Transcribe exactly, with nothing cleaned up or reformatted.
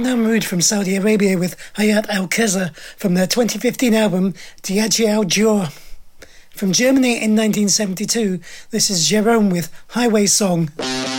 Namrood from Saudi Arabia with Hayat Al-Keza from their twenty fifteen album Diaghi Al-Jor. From Germany in nineteen seventy-two, this is Jerome with Highway Song.